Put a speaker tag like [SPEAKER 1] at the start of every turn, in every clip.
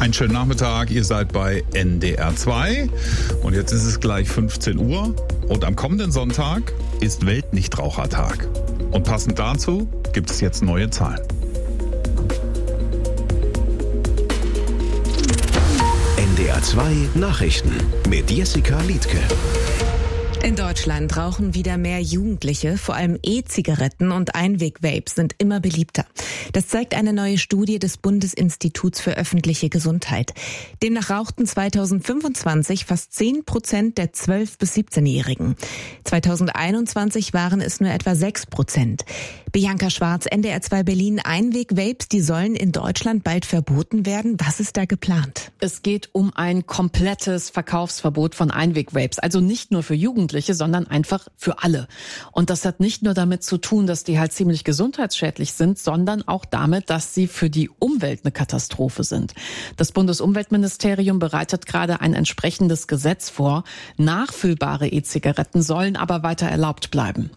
[SPEAKER 1] Einen schönen Nachmittag, ihr seid bei NDR 2 und jetzt ist es gleich 15 Uhr und am kommenden Sonntag ist Weltnichtrauchertag. Und passend dazu gibt es jetzt neue Zahlen.
[SPEAKER 2] NDR 2 Nachrichten mit Jessica Liedtke.
[SPEAKER 3] In Deutschland rauchen wieder mehr Jugendliche, vor allem E-Zigaretten und Einweg-Vapes sind immer beliebter. Das zeigt eine neue Studie des Bundesinstituts für öffentliche Gesundheit. Demnach rauchten 2025 fast 10% der 12- bis 17-Jährigen. 2021 waren es nur etwa 6%. Bianca Schwarz, NDR 2 Berlin, Einweg-Vapes, die sollen in Deutschland bald verboten werden. Was ist da geplant?
[SPEAKER 4] Es geht um ein komplettes Verkaufsverbot von Einweg-Vapes. Also nicht nur für Jugendliche, sondern einfach für alle. Und das hat nicht nur damit zu tun, dass die halt ziemlich gesundheitsschädlich sind, sondern auch damit, dass sie für die Umwelt eine Katastrophe sind. Das Bundesumweltministerium bereitet gerade ein entsprechendes Gesetz vor. Nachfüllbare E-Zigaretten sollen aber weiter erlaubt bleiben.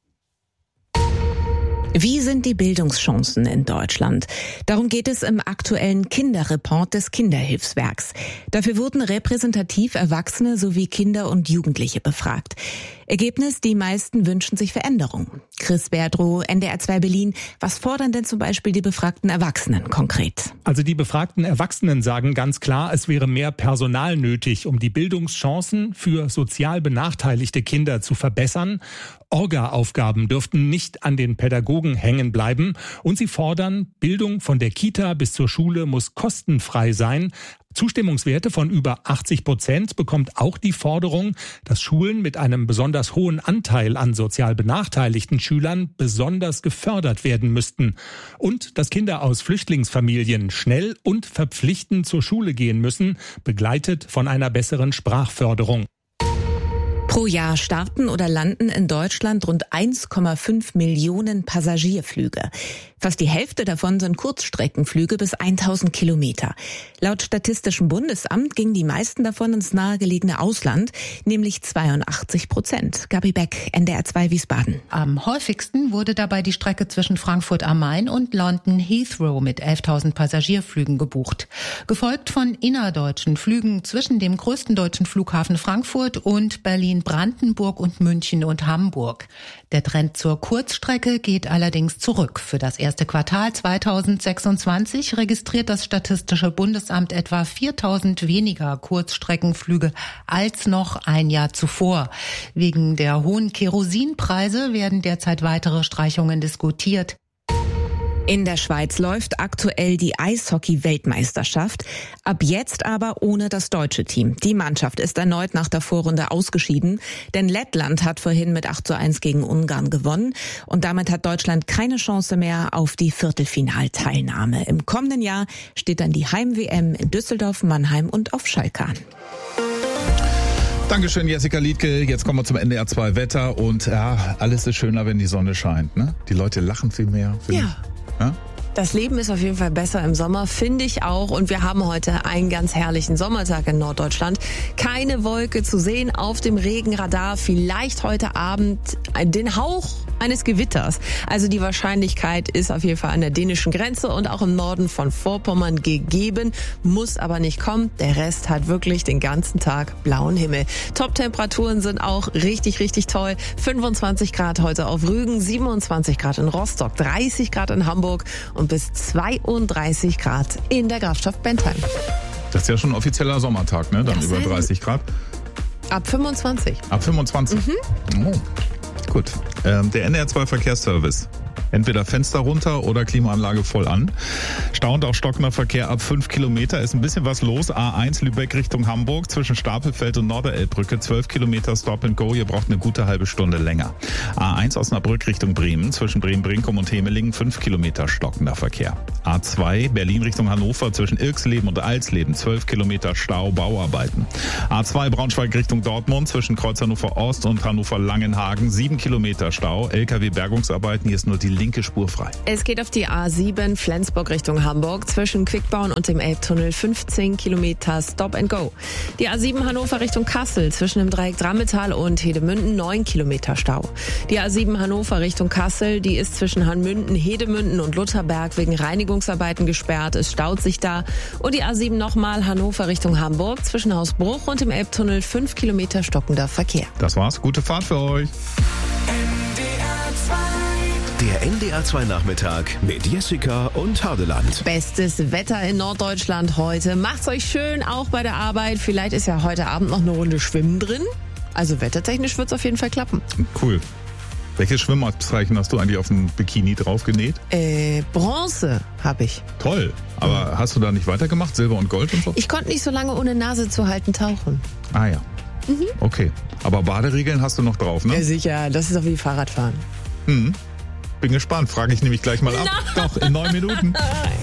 [SPEAKER 3] Wie sind die Bildungschancen in Deutschland? Darum geht es im aktuellen Kinderreport des Kinderhilfswerks. Dafür wurden repräsentativ Erwachsene sowie Kinder und Jugendliche befragt. Ergebnis, die meisten wünschen sich Veränderung. Chris Berdrow, NDR 2 Berlin. Was fordern denn zum Beispiel die befragten Erwachsenen konkret?
[SPEAKER 5] Also die befragten Erwachsenen sagen ganz klar, es wäre mehr Personal nötig, um die Bildungschancen für sozial benachteiligte Kinder zu verbessern. Orga-Aufgaben dürften nicht an den Pädagogen hängen bleiben. Und sie fordern, Bildung von der Kita bis zur Schule muss kostenfrei sein. Zustimmungswerte von über 80% bekommt auch die Forderung, dass Schulen mit einem besonders hohen Anteil an sozial benachteiligten Schülern besonders gefördert werden müssten. Und dass Kinder aus Flüchtlingsfamilien schnell und verpflichtend zur Schule gehen müssen, begleitet von einer besseren Sprachförderung.
[SPEAKER 3] Pro Jahr starten oder landen in Deutschland rund 1,5 Millionen Passagierflüge. Fast die Hälfte davon sind Kurzstreckenflüge bis 1000 Kilometer. Laut Statistischem Bundesamt gingen die meisten davon ins nahegelegene Ausland, nämlich 82%. Gabi Beck, NDR 2 Wiesbaden.
[SPEAKER 6] Am häufigsten wurde dabei die Strecke zwischen Frankfurt am Main und London Heathrow mit 11.000 Passagierflügen gebucht. Gefolgt von innerdeutschen Flügen zwischen dem größten deutschen Flughafen Frankfurt und Berlin, Brandenburg und München und Hamburg. Der Trend zur Kurzstrecke geht allerdings zurück. Für das erste Quartal 2026 registriert das Statistische Bundesamt etwa 4.000 weniger Kurzstreckenflüge als noch ein Jahr zuvor. Wegen der hohen Kerosinpreise werden derzeit weitere Streichungen diskutiert.
[SPEAKER 3] In der Schweiz läuft aktuell die Eishockey-Weltmeisterschaft. Ab jetzt aber ohne das deutsche Team. Die Mannschaft ist erneut nach der Vorrunde ausgeschieden, denn Lettland hat vorhin mit 8:1 gegen Ungarn gewonnen. Und damit hat Deutschland keine Chance mehr auf die Viertelfinalteilnahme. Im kommenden Jahr steht dann die Heim-WM in Düsseldorf, Mannheim und auf Schalke an.
[SPEAKER 1] Dankeschön, Jessica Liedtke. Jetzt kommen wir zum NDR 2 Wetter und ja, alles ist schöner, wenn die Sonne scheint, ne? Die Leute lachen viel mehr.
[SPEAKER 7] Ja.
[SPEAKER 1] Ja?
[SPEAKER 7] Das Leben ist auf jeden Fall besser im Sommer, finde ich auch. Und wir haben heute einen ganz herrlichen Sommertag in Norddeutschland. Keine Wolke zu sehen auf dem Regenradar. Vielleicht heute Abend den Hauch eines Gewitters. Also die Wahrscheinlichkeit ist auf jeden Fall an der dänischen Grenze und auch im Norden von Vorpommern gegeben. Muss aber nicht kommen. Der Rest hat wirklich den ganzen Tag blauen Himmel. Top-Temperaturen sind auch richtig, richtig toll. 25 Grad heute auf Rügen, 27 Grad in Rostock, 30 Grad in Hamburg und bis 32 Grad in der Grafschaft Bentheim.
[SPEAKER 1] Das ist ja schon ein offizieller Sommertag, ne? Dann
[SPEAKER 7] Das
[SPEAKER 1] über
[SPEAKER 7] sind
[SPEAKER 1] 30 Grad.
[SPEAKER 7] Ab 25.
[SPEAKER 1] Ab 25? Oh, gut. Der NDR 2 Verkehrsservice. Entweder Fenster runter oder Klimaanlage voll an. Stauend auch stockender Verkehr ab 5 Kilometer. Ist ein bisschen was los. A1 Lübeck Richtung Hamburg zwischen Stapelfeld und Norderelbbrücke. 12 Kilometer Stop and Go. Ihr braucht eine gute halbe Stunde länger. A1 Osnabrück Richtung Bremen zwischen Bremen-Brinkum und Hemelingen. 5 Kilometer stockender Verkehr. A2 Berlin Richtung Hannover zwischen Ilksleben und Alsleben. 12 Kilometer Stau, Bauarbeiten. A2 Braunschweig Richtung Dortmund zwischen Kreuz Hannover Ost und Hannover Langenhagen. 7 Kilometer Stau. LKW Bergungsarbeiten. Hier ist nur die linke Spur frei.
[SPEAKER 7] Es geht auf die A7 Flensburg Richtung Hamburg zwischen Quickborn und dem Elbtunnel 15 Kilometer Stop and Go. Die A7 Hannover Richtung Kassel zwischen dem Dreieck Drammetal und Hedemünden 9 Kilometer Stau. Die A7 Hannover Richtung Kassel, die ist zwischen Hanmünden, Hedemünden und Lutherberg wegen Reinigungsarbeiten gesperrt. Es staut sich da. Und die A7 nochmal Hannover Richtung Hamburg zwischen Hausbruch und dem Elbtunnel 5 Kilometer stockender Verkehr.
[SPEAKER 1] Das war's. Gute Fahrt für euch.
[SPEAKER 2] Der NDR 2 Nachmittag mit Jessica und Hardeland.
[SPEAKER 7] Bestes Wetter in Norddeutschland heute. Macht's euch schön, auch bei der Arbeit. Vielleicht ist ja heute Abend noch eine Runde Schwimmen drin. Also wettertechnisch wird's auf jeden Fall klappen.
[SPEAKER 1] Cool. Welches Schwimmabzeichen hast du eigentlich auf dem Bikini draufgenäht?
[SPEAKER 7] Bronze habe ich.
[SPEAKER 1] Toll. Aber hast du da nicht weitergemacht? Silber und Gold und so?
[SPEAKER 7] Ich konnte nicht so lange ohne Nase zu halten tauchen.
[SPEAKER 1] Ah ja. Okay. Aber Baderegeln hast du noch drauf, ne?
[SPEAKER 7] Ja, sicher. Das ist doch wie Fahrradfahren.
[SPEAKER 1] Bin gespannt. Frage ich nämlich gleich mal ab. Doch, in 9 Minuten.